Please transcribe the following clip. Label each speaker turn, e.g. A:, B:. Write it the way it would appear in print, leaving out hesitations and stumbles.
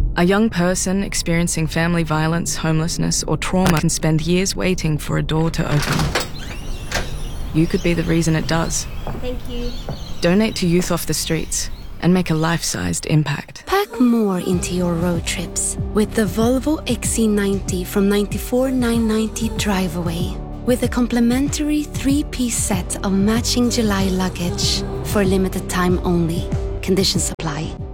A: A young person experiencing family violence, homelessness, or trauma can spend years waiting for a door to open. You could be the reason it does.
B: Thank you.
A: Donate to Youth Off the Streets and make a life-sized impact.
C: Pack more into your road trips with the Volvo XC90 from $94,990 Drive Away. With a complimentary 3-piece set of matching July luggage for limited time only. Conditions apply.